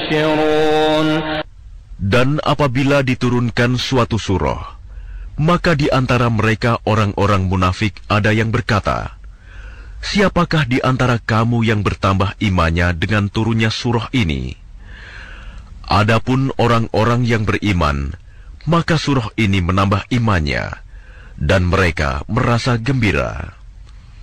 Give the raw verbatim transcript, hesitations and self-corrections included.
يبشرون. Dan apabila diturunkan suatu surah, maka di antara mereka orang-orang munafik ada yang berkata, "Siapakah di antara kamu yang bertambah imannya dengan turunnya surah ini?" Adapun orang-orang yang beriman, maka surah ini menambah imannya, dan mereka merasa gembira.